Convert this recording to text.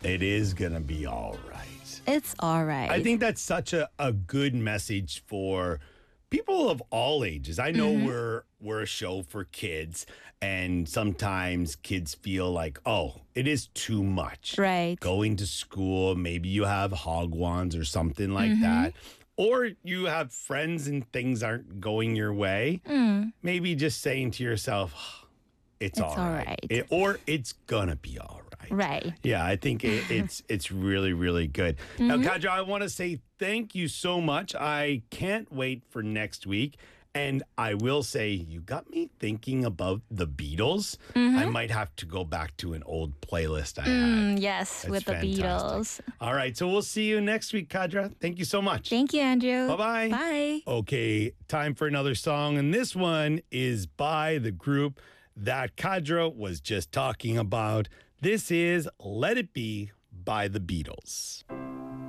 It is going to be all right. It's all right. I think that's such a good message for people of all ages. I know we're a show for kids, and sometimes kids feel like, oh, it is too much. Right. Going to school, maybe you have hogwans or something like that. Or you have friends and things aren't going your way. Maybe just saying to yourself, it's all right. Or it's gonna be all right. Right. Yeah, I think it's really, really good. Now, Kadra, I want to say thank you so much. I can't wait for next week. And I will say, you got me thinking about the Beatles. I might have to go back to an old playlist I had. Yes, That's with the fantastic. Beatles. All right, so we'll see you next week, Kadra. Thank you so much. Thank you, Andrew. Bye-bye. Bye. Okay, time for another song. And this one is by the group that Kadra was just talking about. This is Let It Be by the Beatles.